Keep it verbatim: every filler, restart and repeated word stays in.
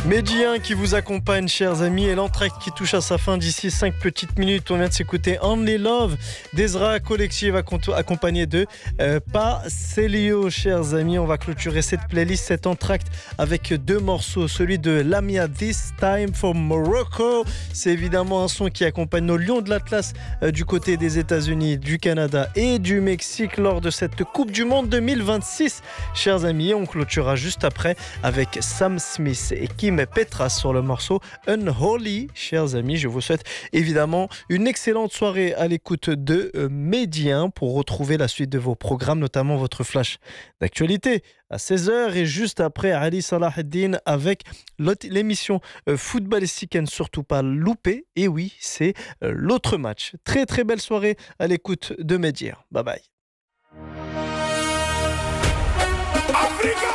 Médien qui vous accompagne, chers amis, et l'entracte qui touche à sa fin d'ici cinq petites minutes. On vient de s'écouter Only Love d'Ezra Collective accompagné de euh, Pas Célio, chers amis. On va clôturer cette playlist, cet entracte avec deux morceaux. Celui de Lamia, This Time for Morocco. C'est évidemment un son qui accompagne nos Lions de l'Atlas euh, du côté des États-Unis, du Canada et du Mexique lors de cette Coupe du Monde deux mille vingt-six. Chers amis, on clôturera juste après avec Sam Smith et Kim Petras sur le morceau Unholy. Chers amis, je vous souhaite évidemment une excellente soirée à l'écoute de euh, Médien pour retrouver la suite de vos programmes, notamment votre flash d'actualité à seize heures et juste après Ali Salaheddine avec l'émission euh, footballistique à ne surtout pas louper. Et oui, c'est euh, l'autre match. Très très belle soirée à l'écoute de Médien. Bye bye. Africa!